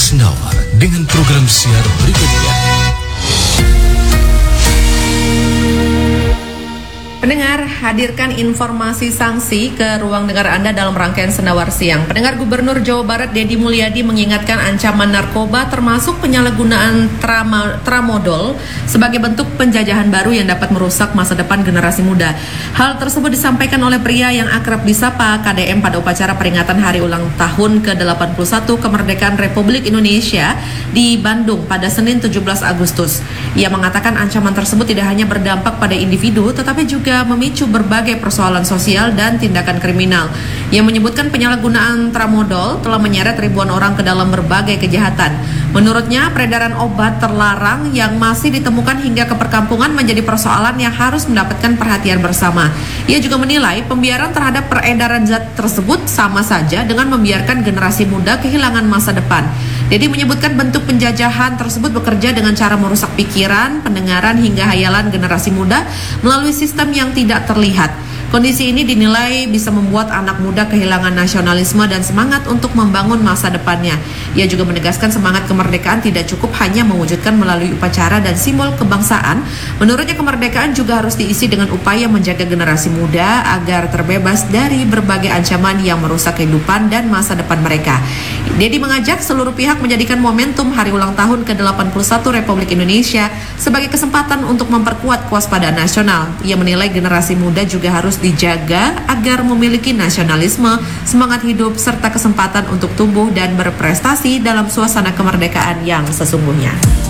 Senawar dengan program siar berikutnya. Pendengar, hadirkan informasi sanksi ke ruang dengar Anda dalam rangkaian Senawar Siang. Pendengar, Gubernur Jawa Barat Deddy Mulyadi mengingatkan ancaman narkoba termasuk penyalahgunaan tramadol sebagai bentuk penjajahan baru yang dapat merusak masa depan generasi muda. Hal tersebut disampaikan oleh pria yang akrab disapa KDM pada upacara peringatan Hari Ulang Tahun ke-81 Kemerdekaan Republik Indonesia di Bandung pada Senin 17 Agustus. Ia mengatakan ancaman tersebut tidak hanya berdampak pada individu tetapi juga memicu berbagai persoalan sosial dan tindakan kriminal. Ia menyebutkan penyalahgunaan tramadol telah menyeret ribuan orang ke dalam berbagai kejahatan. Menurutnya, peredaran obat terlarang yang masih ditemukan hingga ke perkampungan menjadi persoalan yang harus mendapatkan perhatian bersama. Ia juga menilai pembiaran terhadap peredaran zat tersebut sama saja dengan membiarkan generasi muda kehilangan masa depan. Deddy menyebutkan bentuk penjajahan tersebut bekerja dengan cara merusak pikiran, pendengaran hingga hayalan generasi muda melalui sistem yang tidak terlihat. Kondisi ini dinilai bisa membuat anak muda kehilangan nasionalisme dan semangat untuk membangun masa depannya. Ia juga menegaskan semangat kemerdekaan tidak cukup hanya mewujudkan melalui upacara dan simbol kebangsaan. Menurutnya kemerdekaan juga harus diisi dengan upaya menjaga generasi muda agar terbebas dari berbagai ancaman yang merusak kehidupan dan masa depan mereka. Deddy mengajak seluruh pihak menjadikan momentum Hari Ulang Tahun ke-81 Republik Indonesia sebagai kesempatan untuk memperkuat kewaspadaan nasional. Ia menilai generasi muda juga harus dijaga agar memiliki nasionalisme, semangat hidup, serta kesempatan untuk tumbuh dan berprestasi dalam suasana kemerdekaan yang sesungguhnya.